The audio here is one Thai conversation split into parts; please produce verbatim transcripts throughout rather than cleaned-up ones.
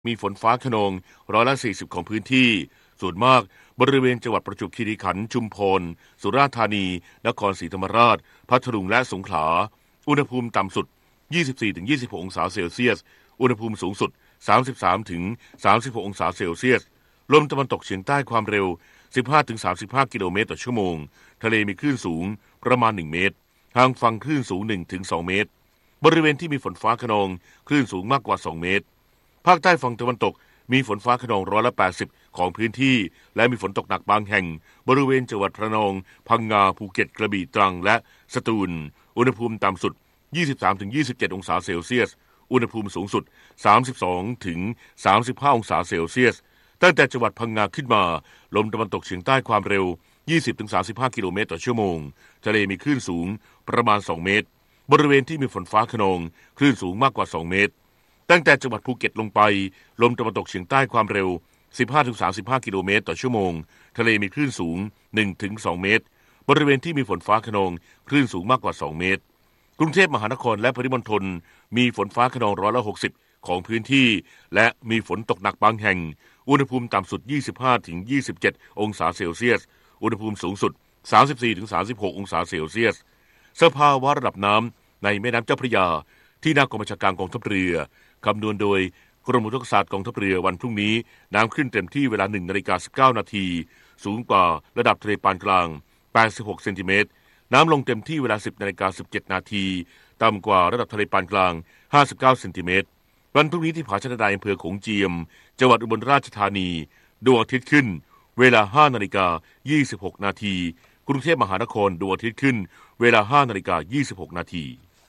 มีฝนฟ้าคะนองร้อยละสี่สิบของพื้นที่ส่วนมากบริเวณจังหวัดประจวบคีรีขันธ์ชุมพรสุราษฎร์ธานีนครศรีธรรมราชพัทลุงและสงขลาอุณหภูมิต่ำสุด ยี่สิบสี่ถึงยี่สิบหก องศาเซลเซียสอุณหภูมิสูงสุด สามสิบสามถึงสามสิบหก องศาเซลเซียสลมตะวันตกเฉียงใต้ความเร็ว สิบห้าถึงสามสิบห้า กิโลเมตรต่อชั่วโมงทะเลมีคลื่นสูงประมาณหนึ่งเมตรทางฝั่งคลื่นสูง หนึ่งถึงสอง เมตรบริเวณที่มีฝนฟ้าคะนองคลื่นสูงมากกว่าสองเมตรภาคใต้ฝั่งตะวันตกมีฝนฟ้าคะนองร้อยละแปดสิบของพื้นที่และมีฝนตกหนักบางแห่งบริเวณจังหวัดระนองพังงาภูเก็ตกระบี่ตรังและสตูลอุณหภูมิต่ำสุด ยี่สิบสามถึงยี่สิบเจ็ด องศาเซลเซียสอุณหภูมิสูงสุด สามสิบสองถึงสามสิบห้า องศาเซลเซียสตั้งแต่จังหวัดพังงาขึ้นมาลมตะวันตกเฉียงใต้ความเร็ว ยี่สิบถึงสามสิบห้า กิโลเมตรต่อชั่วโมงทะเลมีคลื่นสูงประมาณสองเมตรบริเวณที่มีฝนฟ้าคะนองคลื่นสูงมากกว่าสองเมตรตั้งแต่จังหวัดภูเก็ตลงไปลมตะวันตกเฉียงใต้ความเร็ว สิบห้าถึงสามสิบห้า กิโลเมตรต่อชั่วโมงทะเลมีคลื่นสูง หนึ่งถึงสอง เมตรบริเวณที่มีฝนฟ้าคะนองคลื่นสูงมากกว่าสองเมตรกรุงเทพมหานครและปริมณฑลมีฝนฟ้าคะนองร้อยละหกสิบของพื้นที่และมีฝนตกหนักบางแห่งอุณหภูมิต่ำสุด ยี่สิบห้าถึงยี่สิบเจ็ด องศาเซลเซียสอุณหภูมิสูงสุด สามสิบสี่ถึงสามสิบหก องศาเซลเซียสสภาวะระดับน้ำในแม่น้ำเจ้าพระยาที่หน้ากองบัญชาการกองทัพเรือคำนวณโดยกรมอุทกศาสตร์กองทัพเรือวันพรุ่งนี้น้ำขึ้นเต็มที่เวลา หนึ่งนาฬิกาสิบเก้านาทีสูงกว่าระดับทะเลปานกลางแปดสิบหกเซนติเมตรน้ำลงเต็มที่เวลา สิบนาฬิกาสิบเจ็ดนาทีต่ำกว่าระดับทะเลปานกลางห้าสิบเก้าเซนติเมตรวันพรุ่งนี้ที่ผาชะนะไดอำเภอโขงเจียมจังหวัดอุบลราชธานีดวงอาทิตย์ขึ้นเวลา ห้านาฬิกายี่สิบหกนาทีกรุงเทพมหานครดวงอาทิตย์ขึ้นเวลา ห้านาฬิกายี่สิบหกนาที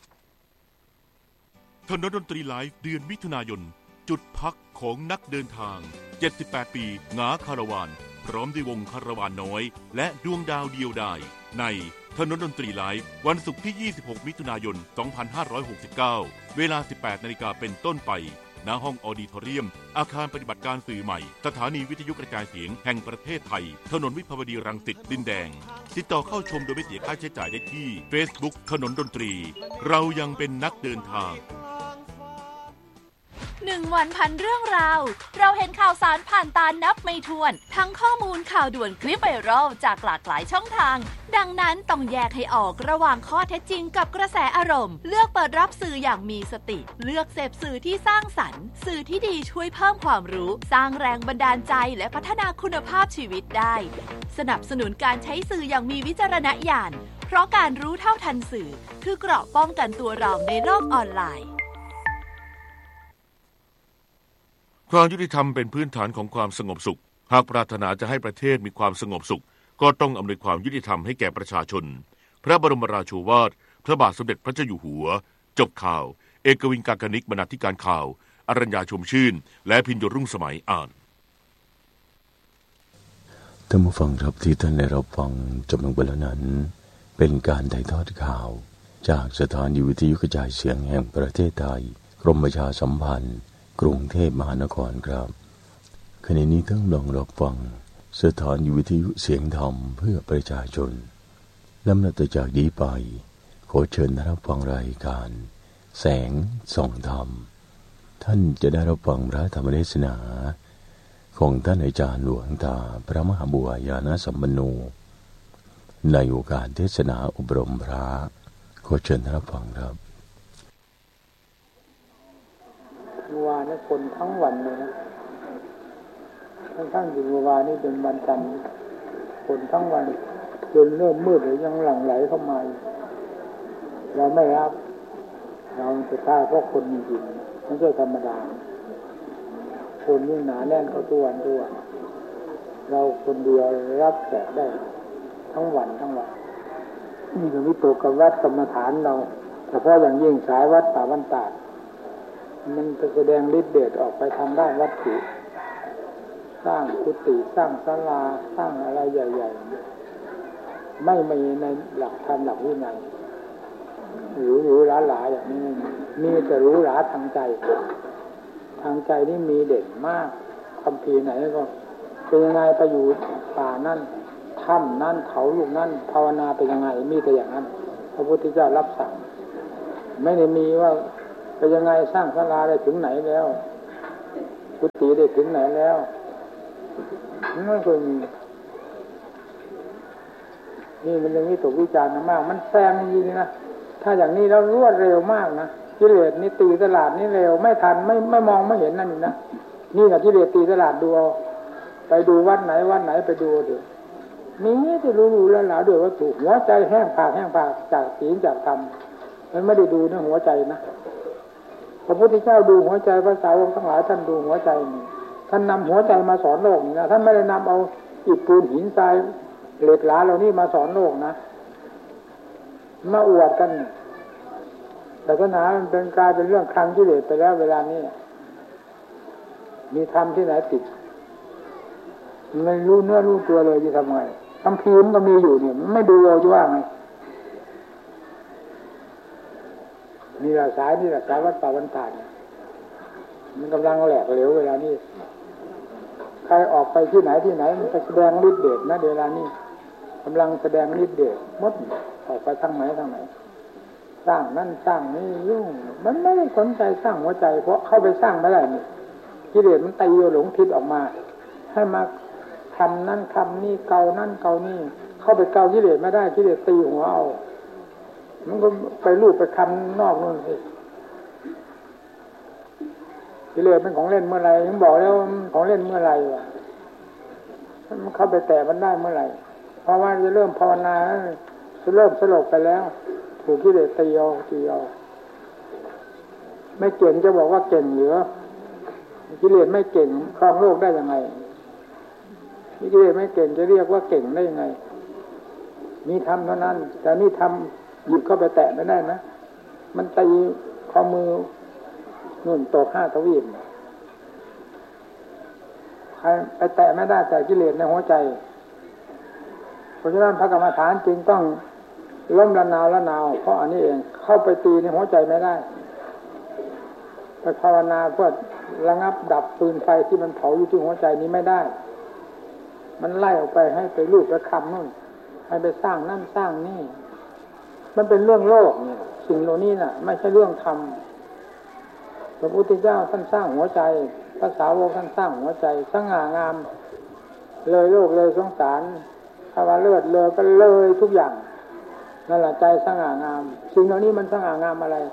ถนนดนตรีไลฟ์เดือนมิถุนายนจุดพักของนักเดินทางเจ็ดสิบแปดปีหงาคาราวานพร้อมด้วยวงคาราวานน้อยและดวงดาวเดียวดายในถนนดนตรีไลฟ์วันศุกร์ที่ยี่สิบหกมิถุนายนสองพันห้าร้อยหกสิบเก้าเวลา สิบแปดนาฬิกาเป็นต้นไปณห้องออดิทอเรียมอาคารปฏิบัติการสื่อใหม่สถานีวิทยุกระจายเสียงแห่งประเทศไทยถนนวิภาวดีรังสิตดินแดงติดต่อเข้าชมโดยไม่เสียค่าใช้จ่ายได้ที่ Facebook ถนนดนตรีเรายังเป็นนักเดินทางหนึ่งวันพันเรื่องราวเราเห็นข่าวสารผ่านตานับไม่ถ้วนทั้งข้อมูลข่าวด่วนคลิปไวรัลจากหลากหลายช่องทางดังนั้นต้องแยกให้ออกระหว่างข้อเท็จจริงกับกระแสอารมณ์เลือกเปิดรับสื่ออย่างมีสติเลือกเสพสื่อที่สร้างสรรค์สื่อที่ดีช่วยเพิ่มความรู้สร้างแรงบันดาลใจและพัฒนาคุณภาพชีวิตได้สนับสนุนการใช้สื่ออย่างมีวิจารณญาณเพราะการรู้เท่าทันสื่อคือเกราะป้องกันตัวเราในโลกออนไลน์ความยุติธรรมเป็นพื้นฐานของความสงบสุขหากปรารถนาจะให้ประเทศมีความสงบสุขก็ต้องอำนวยความยุติธรรมให้แก่ประชาชนพระบรมราโชวาทพระบาทสมเด็จพระเจ้าอยู่หัวจบข่าวเอกวินกากนิกบรรณาธิการข่าวอรัญญาชมชื่นและพิญโยรุ่งสมัยอ่านท่านผู้ฟังครับที่ท่านได้รับฟังจบลงไปแล้วนั้นเป็นการถ่ายทอดข่าวจากสถานีวิทยุกระจายเสียงแห่งประเทศไทยกรมประชาสัมพันธ์กรุงเทพมหานครครับขณะนี้ท่านลองรับฟังสถานีวิทยุเสียงธรรมเพื่อประชาชนลำดับต่อจากนี้ไปขอเชิญรับฟังรายการแสงส่องธรรมท่านจะได้รับฟังพระธรรมเทศนาของท่านอาจารย์หลวงตาพระมหาบัวยาณสัมปันโนในโอกาสเทศนาอบรมพระขอเชิญรับฟังครับเมื่อวานนี้ฝนทั้งวันเลยนะทั้งๆที่เมื่อวานนี้เป็นวันจันทร์ฝนทั้งวันจนเริ่มมืดเลยยังหลั่งไหลเข้ามาเราไม่รับเราจะฆ่าเพราะคนจริงๆไม่ใช่ธรรมดาคนยิ่งหนาแน่นเขาตัววันตัวเราคนเดียวรับแสงได้ทั้งวันทั้งวันนี่คือวิตกวัฏกรรมฐานเราเฉพาะอย่างยิ่งสายวัดป่าบ้านตาดมันจะแสดงฤทธิ์เดชออกไปทางด้านวัตถุสร้างกุฏิสร้างศาลาสร้างอะไรใหญ่ๆไม่มีในหลักธรรมหลักวินัยหรูหรูหราหราอย่างนี้มีแต่หรูหราทางใจทางใจนี่มีเด่นมากคัมภีร์ไหนก็เป็นยังไงไปอยู่ป่านั่นถ้ำนั่นเขาลูกนั่นภาวนาเป็นยังไงมีแต่อย่างนั้นพระพุทธเจ้ารับสั่งไม่ได้มีว่าเป็นยังไงสร้างศาลาได้ถึงไหนแล้วกุฏิได้ถึงไหนแล้วไม่เคยมีนี่มันเรื่องนี้ถูกวิจารณ์มากมันแซงจริงๆนะถ้าอย่างนี้แล้วรวดเร็วมากนะกิเลสนี่ตีตลาดนี่เร็วไม่ทันไม่ไม่มองไม่เห็นนั่นนี่นะนี่แหละกิเลสตีตลาดดูเอาไปดูวัดไหนวัดไหนไปดูเถอะมีที่รู้ๆแล้วหลาด้วยว่าถูกหัวใจแห้งผากแห้งผากจากศีลจากธรรมมันไม่ได้ดูเนื้อหัวใจนะพระพุทธเจ้าดูหัวใจพระสาวกทั้งหลายท่านดูหัวใจนี่ท่านนำหัวใจมาสอนโลกนี่นะท่านไม่ได้นำเอาอิฐปูนหินทรายเหล็กหลาเหล่านี้มาสอนโลกนะมาอวดกันแต่ปัญหามันเป็นกลายเป็นเรื่องคลังกิเลสไปแล้วเวลานี้มีธรรมที่ไหนติดไม่รู้เนื้อรู้ตัวเลยจะทำไงคำพีมันก็มีอยู่เนี่ยไม่ดูเราจะว่าไงนี่แหละสายนี่แหละสายวัดป่าวันตาดมันกำลังแหลกเหลวเวลานี้ใครออกไปที่ไหนที่ไหนมันจะแสดงฤทธิ์เดชนะเวลานี้กำลังแสดงฤทธิ์เดชมดออกไปทางไหนทางไหนสร้างนั่นสร้างนี่ยุ่งมันไม่ได้สนใจสร้างหัวใจเพราะเข้าไปสร้างไม่ได้นี่กิเลสมันตีโยหลงทิศออกมาให้มาทำนั่นทำนี่เกานั่นเกานี่เข้าไปเกากิเลสไม่ได้กิเลสตีหัวเอามันก็ไปลูบไปคำนอกนู่นสิกิเลสเป็นของเล่นเมื่อไรผมบอกแล้วของเล่นเมื่อไรวะมันเข้าไปแตะมันได้เมื่อไรเพราะว่าจะเริ่มภาวนาจะเริ่มสลบไปแล้วถูกกิเลสตีเอาตีเอาไม่เก่งจะบอกว่าเก่งเหรือกิเลสไม่เก่งครองโลกได้ยังไงกิเลสไม่เก่งจะเรียกว่าเก่งได้ยังไงมีทำเท่านั้นแต่นี่ทำหยิบเข้าไปแตะไม่ได้นะมันตีข้อมือนุ่นตกห้าทวีปใครไปแตะไม่ได้แต่กิเลสในหัวใจเพราะฉะนั้นพระกรรมฐานจึงต้องล้มละนาวละนาวเพราะอันนี้เองเข้าไปตีในหัวใจไม่ได้ไปภาวนาเพื่อระงับดับฟืนไฟที่มันเผาอยู่ที่หัวใจนี้ไม่ได้มันไล่ออกไปให้ไปรูปไปคำนู่นให้ไปสร้างนั่นสร้างนี่มันเป็นเรื่องโลกเนี่ยสิ่งเหล่านี้น่ะไม่ใช่เรื่องธรรมพระพุทธเจ้าท่านสร้างหัวใจพระสาวกท่านสร้างหัวใจสง่างามเลยโลกเลยสงสารถ้าว่าเลือดเลยก็เลยทุกอย่างนั่นแหละใจสง่างามสิ่งเหล่านี้มันสง่างามอะไร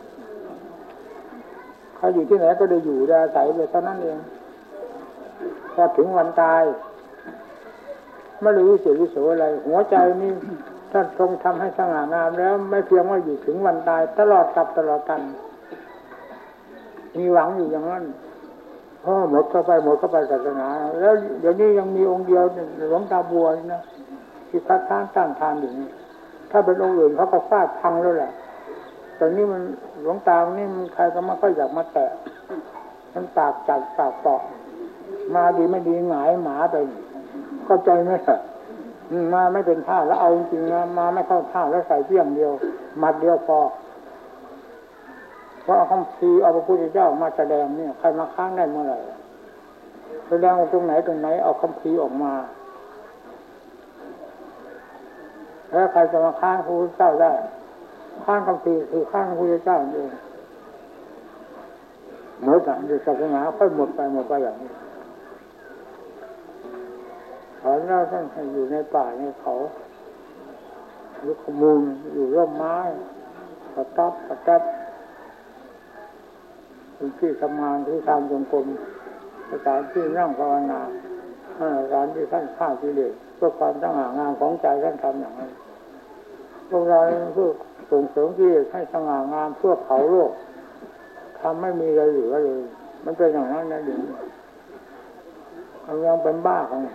เขาอยู่ที่ไหนก็ได้อยู่ได้อาศัยไปเท่านั้นเองพอถึงวันตายไม่รู้เสียวิโสอะไรหัวใจนี่ท่านทรงทำให้สง่างามแล้วไม่เพียงว่าอยู่ถึงวันตายตลอดกับตลอดกันมีหวังอยู่อย่างนั้นพอหมดเข้าไปหมดเข้าไปศาสนาแล้วเดี๋ยวนี้ยังมีองค์เดียวหลวงตาบัวนะที่คัดค้านต้านทานอยู่นี่ถ้าเป็นองค์อื่นเขาก็ฟาดพังแล้วแหละแต่นี่มันหลวงตานี่มันใครก็ไม่ค่อยอยากมาแตะมันปากจัดปากเปาะมาดีไม่ดีหงายหมาไปเข้าใจไหมล่ะมาไม่เป็นท่าแล้วเอาจริงๆนะมาไม่เข้าท่าแล้วใส่เพี้ยงเดียวหมัดเดียวพอเพราะเอาคำพีเอาพระพุทธเจ้ามาแสดงเนี่ยใครมาค้างได้เมื่อไหร่แสดงตรงไหนตรงไหนเอาคำพีออกมาแล้วใครจะมาค้างพระพุทธเจ้าได้ค้างคำพีคือค้างพระพุทธเจ้าเองหมดอ่ะศาสนาค่อยหมดไปหมดไปอย่างนี้ขอเราท่านให้อยู่ในป่าในเขาหรือขมูลอยู่ร่มไม้กระต๊อบกระต๊อบเป็นที่ทำงานที่ทำจงกรมสถานที่นั่งภาวนาสถานที่ท่านฆ่ากิเลสเพื่อความสง่างามของใจท่านทำอย่างนั้นพวกเราเพื่อส่งเสริมกิเลสให้สง่างามเพื่อเผาโลกทำไม่มีอะไรเหลือเลยมันเป็นอย่างนั้นนะเดี๋ยวเรายังเป็นบ้ากัน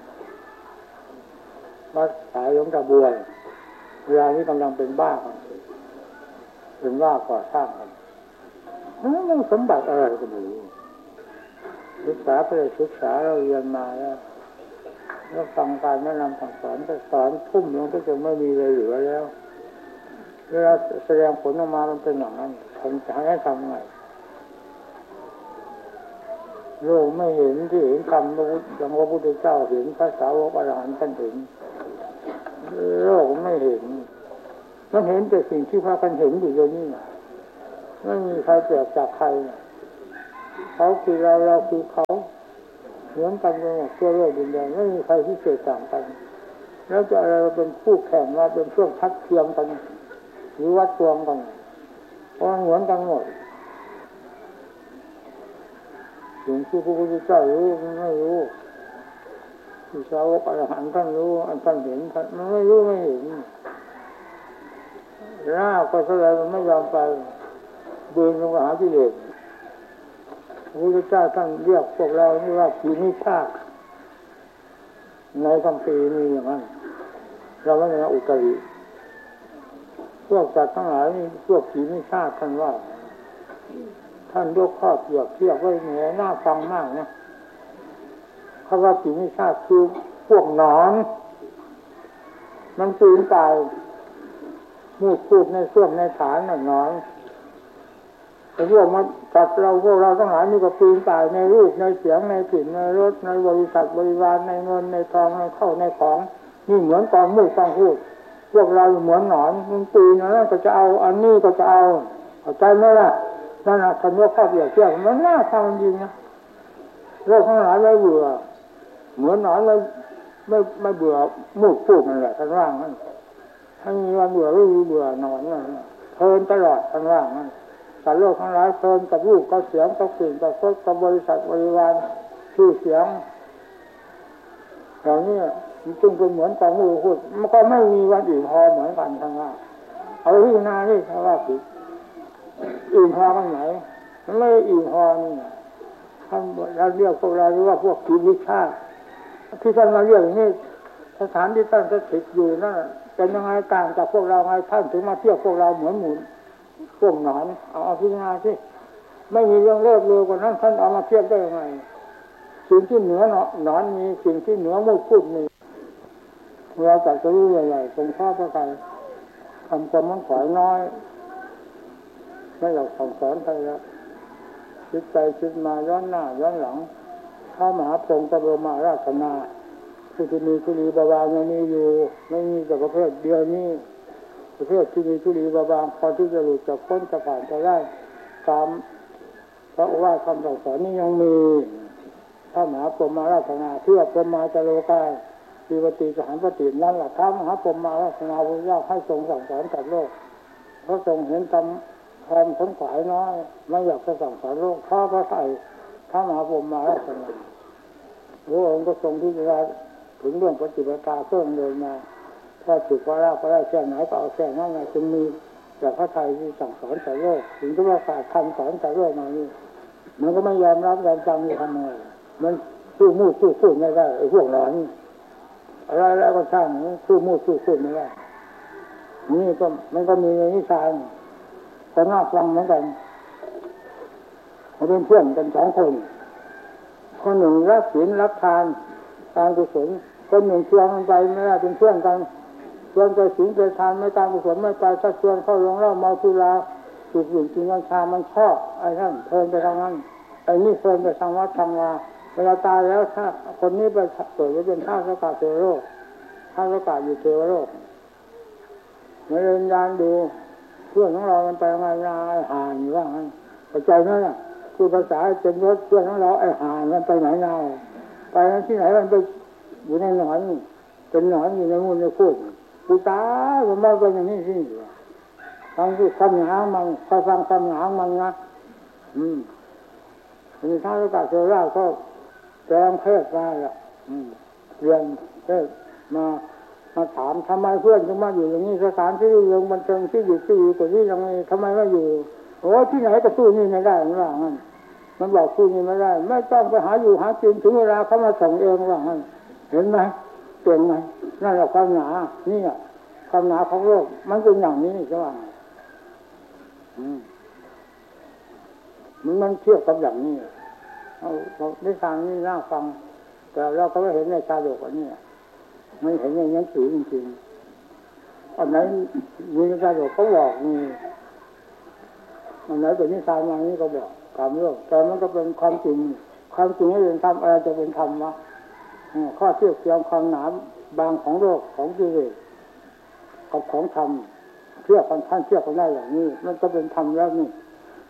วัดสายหลวงตาบัวเวลานี้กำลังเป็นบ้ากันเป็นบ้าก่อสร้างกันนั่นสมบัติอะไรก็ไม่รู้ศึกษาไปศึกษาเราเรียนมาแล้วแล้วฟังการแนะนำสั่งสอนก็สอนทุ่มลงก็จะไม่มีอะไรเหลือแล้วเวลาแสดงผลออกมามันเป็นอย่างนั้นทำจะให้ทำไงโลกไม่เห็นที่เห็นคำพระพุทธอย่างพระพุทธเจ้าเห็นพระสาวกอรหันต์ท่านเห็นโลกไม่เห็นมันเห็นแต่สิ่งที่พากันเห็นอยู่อย่างนี้ไม่มีใครแปลกจากใครเขาคือเราเราคือเขาเหมือนกันไปหมดตัวโลกดินแดนไม่มีใครพิเศษต่างกันแล้วจะอะไรเป็นคู่แข่งว่าเป็นเครื่องทัดเทียมกันหรือวัดตวงกันเพราะเหมือนกันหมดสิ่งที่พระพุทธเจ้ารู้มันไม่รู้ที่สาวกอรหันต์ท่านรู้อันท่านเห็นท่านมันไม่รู้ไม่เห็นหน้าก็เท่าไรมันไม่ยอมไปเดินลงมาหากิเลสพระพุทธเจ้าท่านเรียกพวกเรานี่ว่าผีนิชาในคำพีมีอย่างนั้นเราไม่ใช่อุตริพวกสัตว์ทั้งหลายนี่พวกผีนิชาท่านว่าท่านยกข้อเปรียบเทียบไว้แหมน่าฟังมากนะคำว่าผีนิชาคือพวกหนอนมันปีนตายมูดพูดในส่วมในฐานน่ะหนอนแต่พวกมันจัดเราพวกเราทั้งหลายนี่ก็ปีนตายในรูปในเสียงในกลิ่นในรสในบริษัทบริวารในเงินในทองในเข้าในของนี่เหมือนกองมูดกองพูดพวกเราเหมือนหนอนมันปีนนั่นก็จะเอาอันนี้ก็จะเอาเข้าใจไหมล่ะนั่นน่ะคันว่าข้อเปรียบเทียบมันน่าฟังจริงนะโลกทั้งหลายไม่เบื่อเหมือนหนอนไม่ไม่ไม่เบื่อมูดพูดนั่นแหละท่านว่างั้นถ้ามีวันเบื่อไม่มีเบื่อหนอนนั่นเพลินตลอดท่านว่างั้นสัตว์โลกทั้งหลายเพลินกับรูปกับเสียงกับกลิ่นกับรสกับบริษัทบริวารชื่อเสียงเหล่านี้มันจึงเป็นเหมือนกองมูดพูดมันก็ไม่มีวันอื่นพอเหมือนกันท่านว่าเอาที่นาที่ท่านว่าผิดอื่นพอกันไหนมันไม่อื่นพอนี่ท่านเราเรียกพวกเราเรียกว่าพวกผีวิชาที่ท่านมาเรียกอย่างนี้สถานที่ท่านสถิตอยู่นั่นเป็นยังไงต่างจากพวกเราไงท่านถึงมาเทียบพวกเราเหมือนหมูพวกหนอนเอาเอาพิจารณาที่ไม่มีเรื่องเลิศเลอกว่านั้นท่านเอามาเทียบได้ยังไงสิ่งที่เหนือหนอนมีสิ่งที่เหนือมูดพูดมีเราจัดจะรู้ใหญ่ๆตรงข้อพระไตรทำความมั่นขอยน้อยไม่อยากสั่งสอนใครแล้วคิดไปคิดมาย้อนหน้าย้อนหลังข้ามหาพรหมตะเบมาราชนาผู้ที่มีทุลีบาบายังมีอยู่ไม่มีแต่ประเภทเดียวนี้ประเภทที่มีทุลีบาบาพอที่จะหลุดจากพ้นจะผ่านจะได้ตามเพราะว่าคำสั่งสอนนี้ยังมีข้ามหาพรหมราชนาเพื่อพรหมาจโลกาปีวติสหันปตินั่นแหละข้ามหาพรหมราชนาพระเจ้าให้ทรงสั่งสอนกับโลกเพราะทรงเห็นทำความขนขวายน้อยไม่อยากจะสั่งสอนโลกข้าพระไตรข้ามหาพรหมราชนาพระองค์ก็ทรงที่จะถึงเรื่องปฏิบัติการเครื่องเดินมาถ้าจุดพระราพระราแค่ไหนก็เอาแค่นั้นไงจึงมีแต่พระไทยที่สั่งสอนแต่โลกถึงจะว่าขาดคำสอนแต่โลกมานี่มันก็ไม่ยอมรับยอมฟังทำไงมันสู้มูดสู้สู้ไม่ได้ไอ้พวกหลอนอะไรแล้วก็ช่างสู้มูดสู้สู้ไม่ได้นี่ก็มันก็มีในนิทานแต่น่าฟังเหมือนกันมันเป็นเพื่อนกันสองคนคนหนึ่งรักศีลรักทานการกุศลคนหนึ่งชวนกันไปไม่ได้เป็นเพื่อนกันชวนไปศีลไปทานไม่การกุศลไม่ไปถ้าชวนเข้าโรงเหล้าเมาสุราสูบบุหรี่กินกัญชามันชอบไอ้นั่นเพลินไปทางนั้นไอ้นี่เพลินไปทางวัดทางวาเวลาตายแล้วถ้าคนนี้ไปเกิดเป็นข้าราชการเทวโลกข้าราชการอยู่เทวโลกมาเรียนยานดูเพื่อนของเรามันไปงานนาไอ้ห่านอยู่ว่างั้นเข้าใจไหมล่ะคือภาษาเป็นรถเพื่อนของเราไอ้ห่านมันไปไหนนาไปที่ไหนมันไปอยู่ในหนอนเป็นหนอนอยู่ในมูลในพูดกูตาผมไม่เป็นอย่างนี้สิฟังที่คำหยามันคอยฟังคำหยามันนะอืมมีท่านประกาศเจอเล่าก็แปลงเพศมาละเรียนเพศมามาถามทำไมเพื่อนถึงมาอยู่อย่างนี้สถานที่เรื่องบันเทิงที่อยู่ที่อยู่ตัวนี้ยังไงทำไมไม่อยู่โอ้ที่ไหนก็สู้นี่ไม่ได้มันว่างั้นมันบอกสู้นี่ไม่ได้ไม่ต้องไปหาอยู่หากินถึงเวลาเขามาส่งเองว่างั้นเห็นไหมเปลี่ยนไหมนั่นแหละความหนานี่อ่ะความหนาของโลกมันเป็นอย่างนี้ใช่ไหมอืมมันมันเทียบกับอย่างนี้เอาในทางนี้น่าฟังแต่เราก็ไม่เห็นในชาดกอันนี้ไม่เห็นในหนังสือจริงๆอันไหนมีในชาดกเขาบอกนี่อันไหนเป็นนิทานอย่างนี้ก็บอกความเรื่องแต่มันก็เป็นความจริงความจริงให้เป็นธรรมอะไรจะเป็นธรรมวะข้อเทียบเทียมความหนาบางของโลกของกิเลสกับของธรรมเทียบกันท่านเทียบกันได้อย่างนี้มันก็เป็นธรรมแล้วนี่ส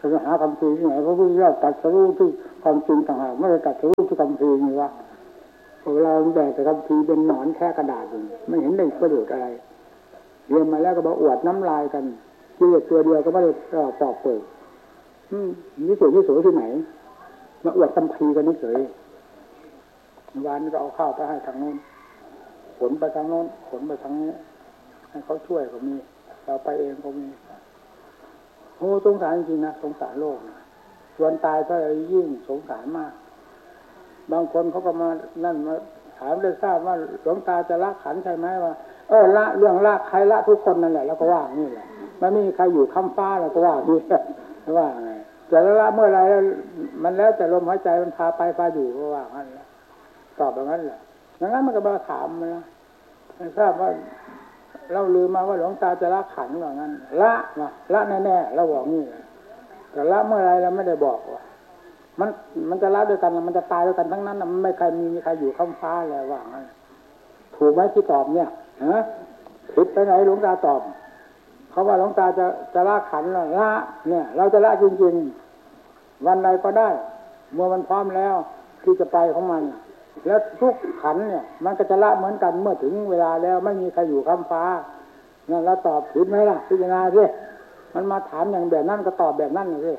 จะหาคำพีที่ไหนพระพุทธเจ้าตรัสรู้ที่ความจริงต่างหากไม่ได้ตรัสรู้ที่คำพีนี่วะเวลาแบกแต่คำพีเป็นหนอนแค่กระดาษอยู่ไม่เห็นได้ประโยชน์อะไรเรียนมาแล้วก็มาอวดน้ำลายกันกิเลสตัวเดียวก็ไม่ได้ปอกเปิดนี่สวยนี่สวยที่ไหนมาอวดคำพีกันนี่เฉยวันก็เอาข้าวไปให้ทางโน้นขนไปทางโน้นขนไปทางนี้ให้เขาช่วยก็มีเราไปเองก็มีโอ้สงสารจริงๆนะสงสารโลกนะส่วนตายเท่าไหร่ยิ่งสงสารมากบางคนเขาก็มานั่นมาถามได้ทราบว่าหลวงตาจะละขันใช่ไหมว่าเออละเรื่องละใครละทุกคนนั่นแหละแล้วก็ว่านี่แหละไม่มีใครอยู่ค้ำฟ้าแล้วก็ว่านี่ว่าไงจะละเมื่อไรมันแล้วแต่ลมหายใจมันพาไปพาอยู่ก็ว่างั้นแหละตอบแบบนั้นแหละดังนั้นมันก็มาถามมันนะไม่ทราบว่าเราลืมมาว่าหลวงตาจะละขันว่างั้นละมาละแน่ๆเราบอกนี่แต่ละเมื่อไรเราไม่ได้บอกว่ามันมันจะละด้วยกันมันจะตายด้วยกันทั้งนั้นมันไม่ใครมีใครอยู่ข้างฟ้าเลยว่างั้นถูกไหมที่ตอบเนี่ยฮะผิดไปไหนหลวงตาตอบเขาว่าหลวงตาจะจะละขันละเนี่ยเราจะละจริงๆวันใดก็ได้เมื่อมันพร้อมแล้วที่จะไปของมันแล้วทุกขันเนี่ยมันก็จะละเหมือนกันเมื่อถึงเวลาแล้วไม่มีใครอยู่ข้ามฟ้านั่นแล้วตอบผิดไหมล่ะพิจารณาสิมันมาถามอย่างแบบนั้นก็ตอบแบบนั้นเลยสิ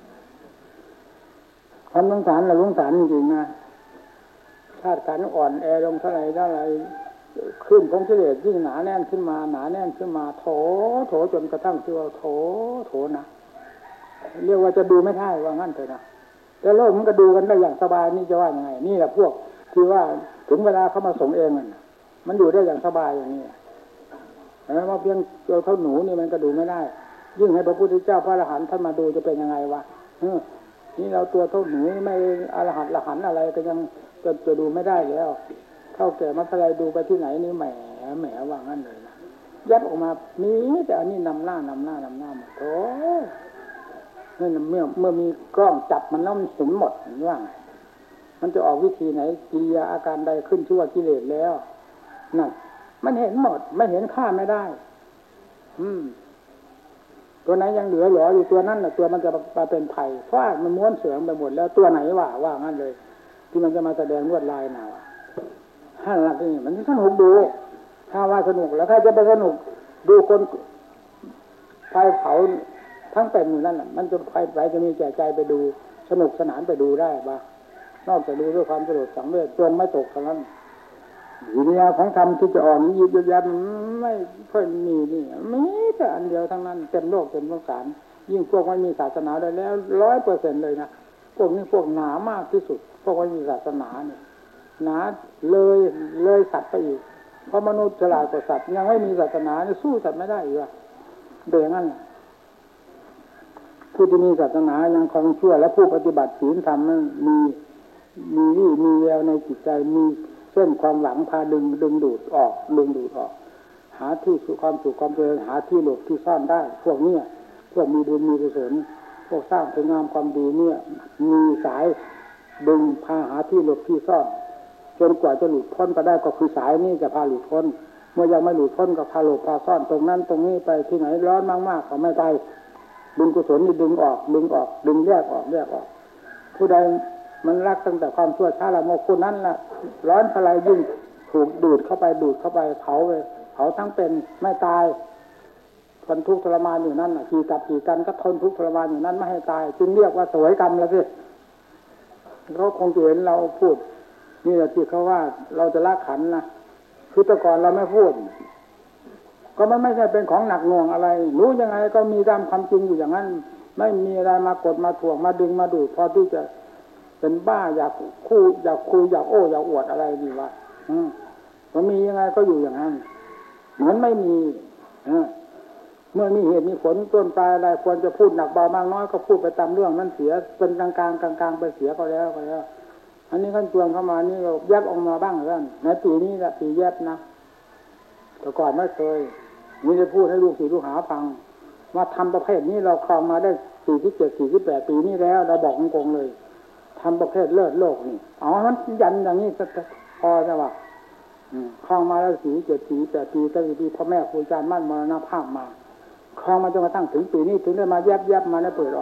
ความสงสารเราสงสารจริงๆนะชาติขันอ่อนแอลงเท่าไรเท่าไรขึ้นของกิเลสยิ่งหนาแน่นขึ้นมาหนาแน่นขึ้นมาโถโถจนกระทั่งที่ว่าโถโถนะเรียกว่าจะดูไม่ได้ว่างั้นเถอะนะแต่โลกมันก็ดูกันได้อย่างสบายนี่จะว่ายังไงนี่แหละพวกที่ว่าถึงเวลาเขามาส่งเองมันมันอยู่ได้อย่างสบายอย่างนี้แต่ว่าเพียงตัวเท่าหนูนี่มันก็ดูไม่ได้ยิ่งให้พระพุทธเจ้าพระอรหันต์ท่านมาดูจะเป็นยังไงวะนี่เราตัวเท่าหนูไม่อรหันต์อรหันต์อะไรก็ยังจะจะดูไม่ได้แล้วเท่าแก่มัธยมดูไปที่ไหนนี่แหมแหมว่างั้นเลยนะยัดออกมานี่แต่อันนี้นำหน้านำหน้านำหน้าหมดโธ่นั่นเมื่อเมื่อมีกล้องจับมันแล้วมันเห็นหมดว่ามันจะออกวิธีไหนกิริยาอาการใดขึ้นชื่อว่ากิเลสแล้วนั่นมันเห็นหมดไม่เห็นค่าไม่ได้อืมตัวไหนยังเหลือหรออยู่ตัวนั้นน่ะตัวมันจะมาเป็นไผ่เพราะมันม้วนเสืองไปหมดแล้วตัวไหนว่าว่างั้นเลยที่มันจะมาแสดงลวดลายหนาห้าหลักนี่มันสนุกดูถ้าว่าสนุกแล้วถ้าจะไปสนุกดูคนไฟเผาทั้งเป็นอยู่นั่นน่ะมันจะไฟไฟจะมีแก่ใจไปดูสนุกสนานไปดูได้บ้างนอกจากดูด้วยความสลดสังเวชจนไม่ตกเท่านั้นวิญญาณของธรรมที่จะอ่อนยิบยับไม่ค่อยมีนี่มีแต่อันเดียวทั้งนั้นเต็มโลกเต็มสงสารยิ่งพวกไม่มีศาสนาได้แล้วร้อยเปอร์เซ็นต์เลยนะพวกนี้พวกหนามากที่สุดพวกไม่มีศาสนาเนี่ยหนาเลยเลยสัตว์ไปอีกเพราะมนุษย์ฉลาดกว่าสัตว์ยังไม่มีศาสนาเนี่ยสู้สัตว์ไม่ได้อีกอ่ะเดี๋ยวนั้นผู้ที่มีศาสนายังคงเชื่อและผู้ปฏิบัติศีลธรรมนั้นมีมีวี่มีแววในจิตใจมีเส้นความหวังพาดึงดึงดูดออกดึงดูดออกหาที่สุขความสุขความเจริญหาที่หลบที่ซ่อนได้พวกนี้พวกมีบุญมีกุศลพวกสร้างคุณงามความดีเนี่ยมีสายดึงพาหาที่หลบที่ซ่อนจนกว่าจะหลุดพ้นไปได้ก็คือสายนี้จะพาหลุดพ้นเมื่อยังไม่หลุดพ้นก็พาหลบพาซ่อนตรงนั้นตรงนี้ไปที่ไหนร้อนมากๆก็ไม่ไปบุญกุศลนี่ดึงออกดึงออกดึงแยกออกแยกออกผู้ใดมันรักตั้งแต่ความชั่วช้าละโมกคนนั้นล่ะร้อนพลายยิ่งถูกดูดเข้าไปดูดเข้าไปเผาเลยเผาทั้งเป็นไม่ตายทนทุกข์ทรมานอยู่นั่นน่ะขี่กับขี่กันก็ทนทุกข์ทรมานอยู่นั้นไม่ให้ตายจึงเรียกว่าสวยกรรมแล้วสิเขาคงจะเห็นเราพูดนี่แหละที่เขาว่าเราจะละขันนะคือแต่ก่อนเราไม่พูดก็มันไม่ใช่เป็นของหนักหน่วงอะไรรู้ยังไงก็มีตามความจริงอยู่อย่างนั้นไม่มีอะไรมากดมาถ่วงมาดึงมาดูดพอที่จะเป็นบ้าอยากคู่อยากคุยอยากโอ้อยากอวดอะไรดีวะอืมก็มียังไงก็อยู่อย่างนั้นเหมือนไม่มีเออเมื่อมีเหตุมีผลต้นปลายอะไรควรจะพูดหนักเบามากน้อยก็พูดไปตามเรื่องนั้นเสียเป็นกลางกลางกลางกลางไปเสียก็แล้วก็แล้วอันนี้ขั้นจวงเข้ามานี่เราแยบออกมาบ้างแล้วในปีนี้แหละปีแยบนะแต่ก่อนไม่เคยนี่จะพูดให้ลูกศิษย์ลูกหาฟังว่าทำประเภทนี้เราครองมาได้สี่สิบเจ็ดสี่สิบแปดปีนี้แล้วเราบอกตรงๆเลยทำประเภทเลิศโลกนี่อ๋อมันยันอย่างนี้พอใช่ป่ะครองมาแล้วสี่เจ็ดสี่แปดปีตั้งแต่ปีพ่อแม่ครูอาจารย์มั่นมรณภาพมาครองมาจนกระทั่งถึงปีนี้ถึงได้มาแยบแยบมาได้เปิดออก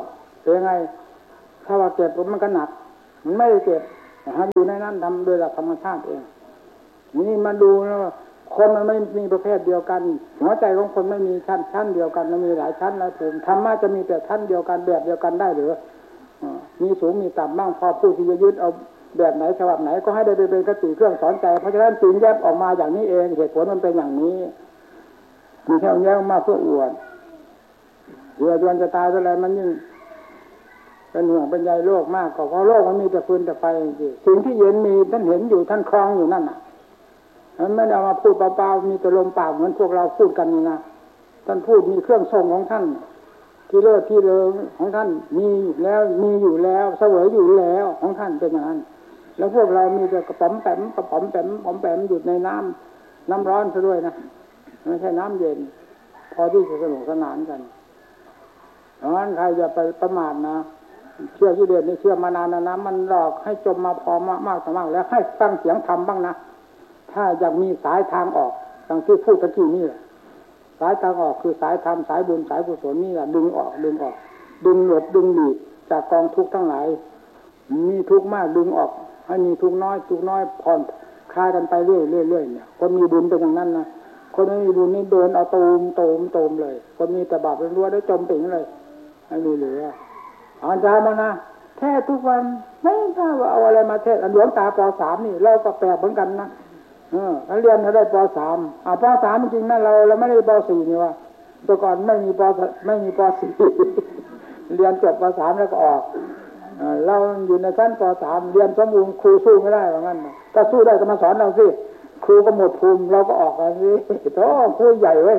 เป็นไงถ้าว่าเจ็บมันก็หนักมันไม่ได้เจ็บนะครับอยู่ในนั้นทำโดยหลักธรรมชาติเองนี่มาดูแล้วคนมันไม่มีประเภทเดียวกันหัวใจของคนไม่มีชั้นชั้นเดียวกันมันมีหลายชั้นหลายภูมิธรรมะจะมีแต่ชั้นเดียวกันแบบเดียวกันได้หรือมีสูงมีต่ำบ้างพอผู้ที่จะยึดเอาแบบไหนฉบับไหนก็ให้ได้เป็นคติเครื่องสอนใจเพราะฉะนั้นจึงแยกออกมาอย่างนี้เองเหตุผลมันเป็นอย่างนี้มีแค่แยกมาเพื่ออวดเดี๋ยวจวนจะตายอะไรมันยิ่งเป็นห่วงเป็นใยโลกมากก็เพราะโลกมันมีแต่ฟืนแต่ไฟจริงสิ่งที่เย็นมีท่านเห็นอยู่ท่านคลองอยู่นั่นน่ะมันไม่ได้เอามาพูดเปล่าๆมีแต่ลมปากเหมือนพวกเราพูดกันนี่นะท่านพูดมีเครื่องทรงของท่านที่เลิศที่เลอของท่านมีแล้วมีอยู่แล้วเสวยอยู่แล้วของท่านเป็นอย่างนั้นแล้วพวกเรามีแต่กระป๋อมแปมกระป๋อมแปมกระป๋อมแปมอยู่ในน้ำน้ำร้อนซะด้วยนะไม่ใช่น้ำเย็นพอที่จะสนุกสนานกันเพราะฉะนั้นใครอย่าไปประมาทนะเชื่อที่เด่นนี่เชื่อมานานนะมันหลอกให้จมมาพอมากมากต่อมากแล้วให้ฟังเสียงธรรมบ้างนะถ้าอยากมีสายทางออกดังที่พูดตะกี้นี่แหละสายทางออกคือสายธรรมสายบุญสายกุศลนี่แหละดึงออกดึงออกดึงหลบดึงหลีกจากกองทุกข์ทั้งหลายมีทุกข์มากดึงออกให้มีทุกข์น้อยทุกข์น้อยผ่อนคลายกันไปเรื่อยๆเรื่อยๆเนี่ยคนมีบุญเป็นอย่างนั้นนะคนไม่มีบุญนี่โดนเอาตูมตูมตูมเลยคนมีแต่บาปล้วนๆได้จมติ๋งเลยไม่มีเหลืออาจารย์มานะเทศทุกวันไม่ทราบว่าเอาอะไรมาเทศหลวงตาป.สามนี่เราก็แปลกเหมือนกันนะเออเขาเรียนเขาได้ป.สามอ่าป.สามจริงๆนะเราเราไม่ได้ป.สี่นี่ว่าแต่ก่อนไม่มีป.ไม่มีป.สี่เรียนจบป.สามแล้วก็ออกเออเราอยู่ในชั้นป.สามเรียนสมบูรณ์ครูสู้ไม่ได้ว่างั้นถ้าสู้ได้ก็มาสอนเราสิครูก็หมดภูมิเราก็ออกกันสิโธ่ครูใหญ่เว้ย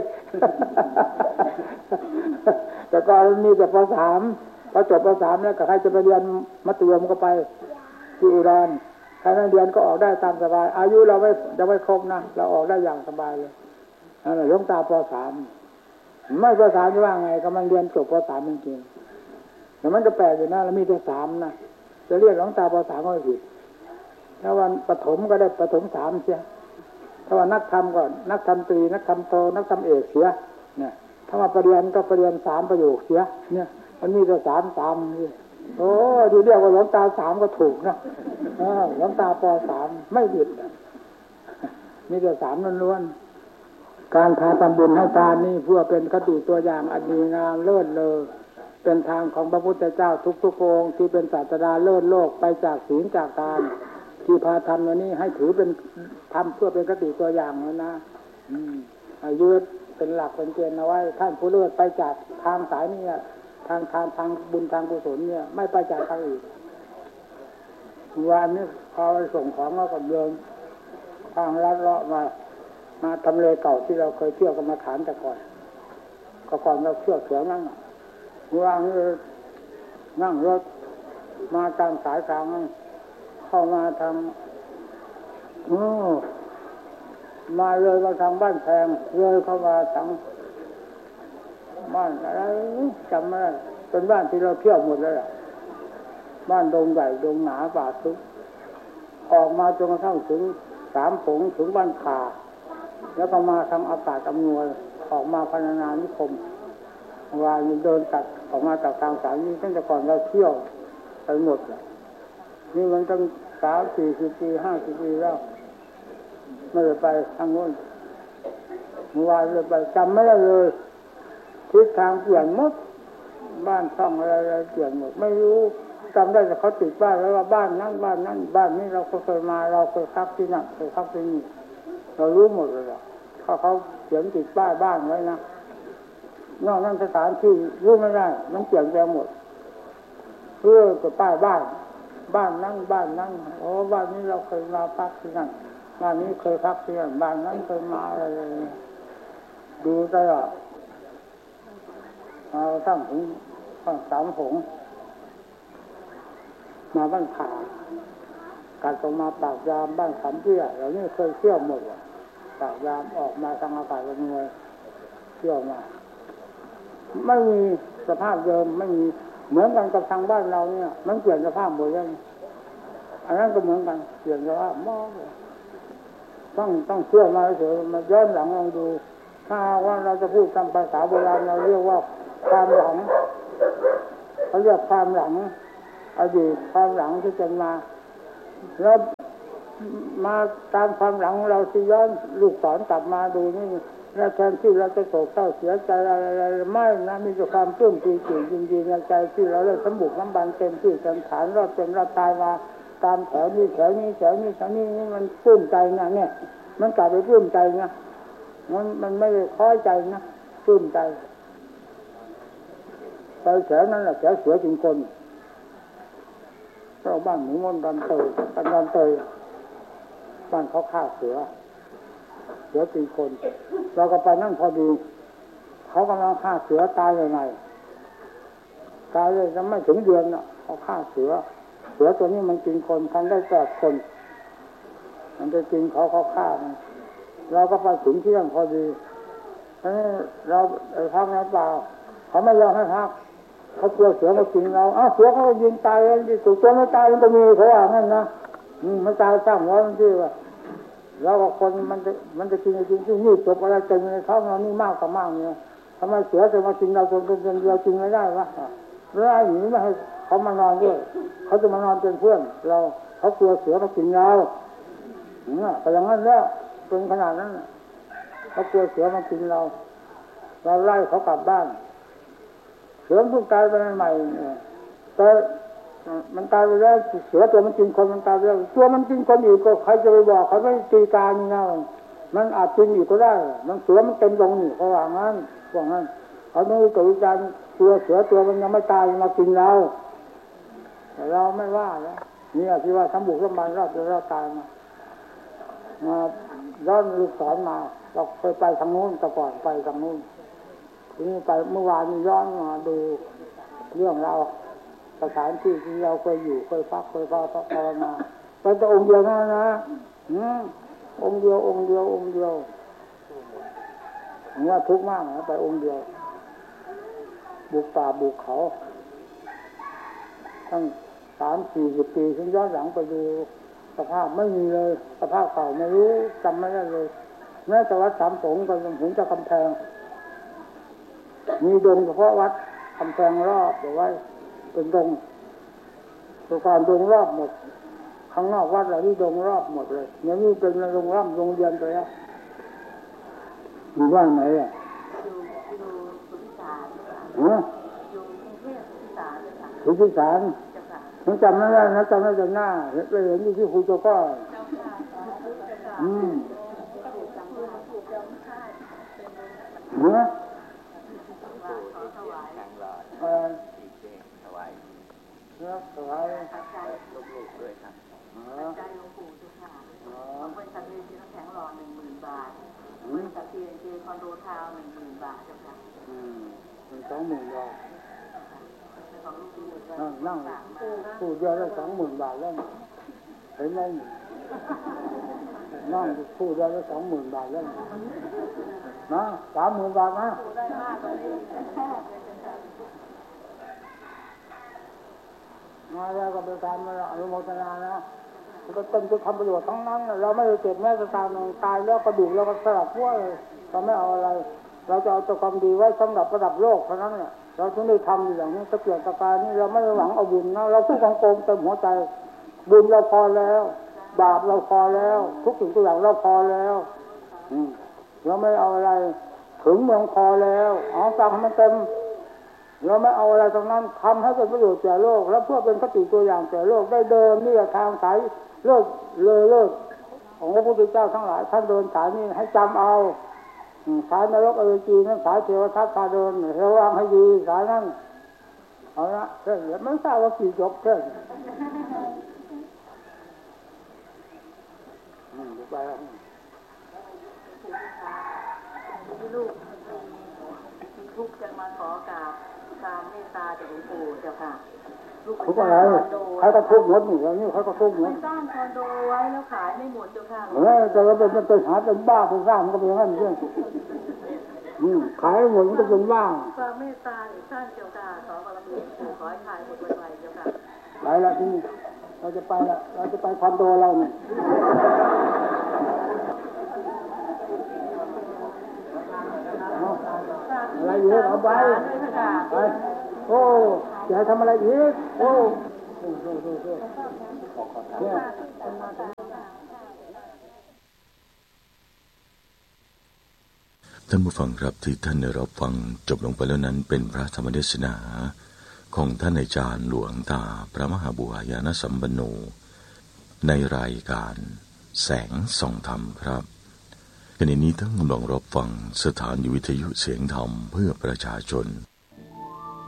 แต่ก่อนมีแต่ป.สามพอจบป.สามแล้วก็ใครจะไปเรียนมัธยมก็ไปที่อุดรใครไม่เรียนก็ออกได้ตามสบายอายุเราไม่ยังไม่ครบนะเราออกได้อย่างสบายเลยนั่นแหละหลวงตาป.สามไม่ป.สามจะว่าไงก็มันเรียนจบป.สามจริงๆแต่มันก็แปลกอยู่นะเรามีแต่สามนะจะเรียกหลวงตาป.สามก็ไม่ผิดถ้าวันประถมก็ได้ประถมสามเสียถ้าว่านักธรรมก็นักธรรมตรีนักธรรมโทนักธรรมเอกเสียเนี่ยถ้าว่าปริญญาก็ปริญญาสามประโยคเสียเนี่ยมันมีแต่สามสามนี่โอ้ดูเรียกว่าหลวงตาสามก็ถูกนะหลวงตาป.สามไม่ผิดมีแต่สามล้วนๆการพาทำบุญให้ทานนี่เพื่อเป็นคติตัวอย่างอันดีงามเลิศเลอเป็นทางของพระพุทธเจ้าทุกๆองค์ที่เป็นศาสดาเลิศโลกไปจากศีลจากทานที่พาทำวันนี้ให้ถือเป็นทำเพื่อเป็นคติตัวอย่างแล้วนะอายุเป็นหลักเป็นเกณฑ์เอาไว้ท่านผู้เลิศไปจากทางสายนี้ทางทางทางบุญทางกุศลเนี่ยไม่ไปจากทางอื่นวันนี้พอส่งของเราก็เดินทางลัดเลาะมามาทำเลเก่าที่เราเคยเที่ยวกันมาขานแต่ก่อนก็ก่อนเราเที่ยวเสือนั่งวางนั่งรถมาตามสายทางเข้ามาทางโอ้มาเลยมาทางบ้านแพงเลยเข้ามาทางบ้านอะไรจำไม่ได้เป็นบ้านที่เราเที่ยวหมดเลยอ่ะบ้านดงใหญ่ดงหนาป่าทึบออกมาจนกระทั่งถึงสามผงถึงบ้านขาแล้วก็มาทางอากาศอำนวยออกมาพัฒนานิคมว่าเดินตัดออกมาจากทางสายนี้ตั้งแต่ก่อนเราเที่ยวไปหมดเลยนี่มันตั้งสามสี่สิบปีห้าสิบปีแล้วไม่ได้ไปทางโน้นเมื่อวานเลยไปจำไม่ได้เลยทิศทางเปลี่ยนหมดบ้านช่องอะไรๆเปลี่ยนหมดไม่รู้จำได้แต่เขาติดบ้านแล้วว่าบ้านนั้นบ้านนั้นบ้านนี้เราเคยมาเราเคยพักที่นั่นเคยพักที่นี่เรารู้หมดเลยอ่ะเขาเขาเขียนติดป้ายบ้านไว้นะนอกนั้นสถานที่รู้ไม่ได้มันเปลี่ยนแปลงหมดเพื่อกับป้ายบ้านบ้านนั่งบ้านนั่งโอ้บ้านนี้เราเคยมาพักที่นั่นบ้านนี้เคยพักที่นั่นบ้านนั้นเคยมาอะไรดูตลอดเอาตั้งถึงตั้งสามผงมาบ้านขาการตรงมาปากยามบ้านขำเปี้ยเรานี่เคยเที่ยวหมดอ่ะปากยามออกมาทางอากาศลำนวยเที่ยวมาไม่มีสภาพเดิมไม่มีเหมือนกันกับทางบ้านเราเนี่ยมันเปลี่ยนสภาพหมดเลยอันนั้นก็เหมือนกันเปลี่ยนสภาพมากต้องต้องเชื่อมาเฉยมาย้อนหลังลองดูถ้าว่าเราจะพูดตามภาษาโบราณเราเรียกว่าความหลังคเขาเรียกความหลังอดีตความหลังที่เป็นมาแล้วมาตามความหลังเราที่ย้อนลูกศรกลับมาดูนี่แล้วแทนที่เราจะโศกเศร้าเสียใจอะไรไม่นะมีแต่ความปลื้มปีติยินดีในใจที่เราได้สมบุกน้ำบันเต็มที่เต็มฐานรอดเป็นรอดตายมาตามแถวนี้แถวนี้แถวนี้แถวนี้มันปลื้มใจนะเนี่ยมันกลับไปปลื้มใจนะมันมันไม่ได้คล้อยใจนะปลื้มใจไปแถวนั้นแหละแถวเสือจริงคนเราบ้านหมูมนดันเตยกันดันเตยบ้านเขาฆ่าเสือเสือจริงคนเราก็ไปนั่งพอดีเขากำลังฆ่าเสือตายยังไงตายเลยจะไม่ถึงเดือนน่ะเขาฆ่าเสือเสือตัวนี้มันกินคนทำได้แปดคนมันจะกินเขาเขาฆ่าเราก็ไปถึงที่นั่งพอดีเราไอ้พักนั้นเปล่าเขาไม่ยอมให้พักเขากลัวเสือมากินเราอ้าวเสือเขายิงตายแล้วที่ตัวไม่ตายมันก็มีเขาว่างั้นนะมันตายสร้างไว้มันที่ว่าแล้วก็คนมันจะมันจะกินจริงที่นี่จบอะไรเต็มในท้องเรานี่มากกว่ามากเนี่ยทำไมเสือจะมากินเราจนเป็นเดียวจริงไม่ได้วะแล้วไอ้หนีไม่ให้เขามานอนด้วยเขาจะมานอนเป็นเพื่อนเราเขากลัวเสือมากินเราเนี่ยแต่อย่างนั้นแล้วเป็นขนาดนั้นเขากลัวเสือมากินเราเราไล่เขากลับบ้านเสือพุ่งตายไปใหม่แต่มันตายไปแล้วเสือตัวมันกินคนมันตายไปแล้วตัวมันกินคนอยู่ก็ใครจะไปบอกเขาไม่ตีการนี่นะมันอาจกินอยู่ก็ได้มันเสือมันเต็มตรงนี่เขาว่างั้นว่างั้นเขาไม่รู้ตัววิจารณ์ตัวเสือตัวมันยังไม่ตายมากินเราแต่เราไม่ว่าแล้วนี่ที่ว่าทำบุกสมบัติรอดจนเราตายมามาย้อนลูกศรมาเราเคยไปทางโน้นแต่ก่อนไปทางโน้นทีนี้ไปเมื่อวานนี้ย้อนมาดูเรื่องเราสถานที่ที่เราเคยอยู่เคยพักเคยภาวนาไปแต่องค์เดียวนั่นนะองค์เดียวองค์เดียวองค์เดียวผมว่าทุกข์มากนะไปองค์เดียวบุกป่าบุกเขาตั้งสามสี่สิบปีฉันย้อนหลังไปดูสภาพไม่มีเลยสภาพเก่าไม่รู้จำไม่ได้เลยแม้แต่วัดสามสงฆ์ก็ยังเห็นจากกำแพงมีดงเฉพาะวัดกำแพงรอบเอาไว้เป็นดงตัวการดงรอบหมดข้างนอกวัดอะไรนี่ดงรอบหมดเลยอย่างนี้เป็นโรงร่ำโรงเรียนไปแล้วอยู่บ้านไหนอ่ะอยู่อยู่สุริสารฮะอยู่กรุงเทพสุริสารสุริสารผมจำไม่ได้นะจำไม่ได้หน้าไปเห็นที่ครูโจก้อยอืมฮะเออถวายครับถวายลูกๆด้วยครับใจหลวงปู่ทุกท่านบริษัทเรียนที่น้ำแข็งรอหนึ่งหมื่นบาทบริษัทเรียนที่คอนโดทาวหนึ่งหมื่นบาทเจ้าค่ะอืมเป็นสองหมื่นบาทนั่งพูดเยอะได้สองหมื่นบาทแล้วเห็นไหมนั่งพูดเยอะได้สองหมื่นบาทแล้วนะสามหมื่นบาทนะมาแล้วก็ไปทำอนุโมทนานะมันก็เต็มที่ทำประโยชน์ทั้งนั้นเราไม่ได้เจ็บแม้จะตายตายแล้วกระดูกเราก็สลับพวกเราไม่เอาอะไรเราจะเอาแต่ความดีไว้สำหรับระดับโลกเท่านั้นเนี่ยเราถึงได้ทำอย่างนี้ตะเกียบตะการนี่เราไม่ได้หวังเอาบุญนะเราพูดของโกงเต็มหัวใจบุญเราพอแล้วบาปเราพอแล้วทุกสิ่งทุกอย่างเราพอแล้วเราไม่เอาอะไรถึงเมืองพอแล้วเอาฟังให้มันเต็มเราไม่เอาอะไรตรงนั้นทำให้เป็นประโยชน์แก่โลกแล้วเพื่อเป็นคติตัวอย่างแก่โลกได้เดินนี่ทางสายเลิกเลยเลิกของพระพุทธเจ้าทั้งหลายท่านเดินสายนี้ให้จำเอาสายนรกอเวจีนั้นสายเทวทัตพาเดินระวังให้ดีสายนั้นเอาละเรื่องนี้ไม่ทราบว่ากี่จบเรื่องอืมไปแล้วที่ลูกมีทุกข์จะมาขอกราบการเมตตาจากหลวงปู่เจ้าค่ะลูกไปสร้างคอนโดเขาก็ทุกข์หมดนี่แล้วนี่เขาก็ทุกข์หมดสร้างคอนโดไว้แล้วขายไม่หมดเจ้าค่ะเออแต่ว่าเป็นเป็นหาเป็นบ้าเป็นสร้างมันก็เป็นอย่างนั้นเรื่องขายหมดมันก็เป็นบ้าความเมตตาหรือสร้างเจ้าค่ะขอบารมีปู่ขอให้ขายหมดไวๆเจ้าค่ะไปละที่นี่เราจะไปละเราจะไปคอนโดเราเนี่ยอะไรอยู่เอาไปไปโอ้จะให้ทำอะไรอีกโอ้สู้สู้สู้สู้เนี่ยท่านผู้ฟังครับที่ท่านได้รับฟังจบลงไปแล้วนั้นเป็นพระธรรมเทศนาของท่านอาจารย์หลวงตาพระมหาบุหายานสัมปันโนในรายการแสงส่องธรรมครับขณะนี้ท่านกำลังรับฟังสถานีวิทยุเสียงธรรมเพื่อประชาชน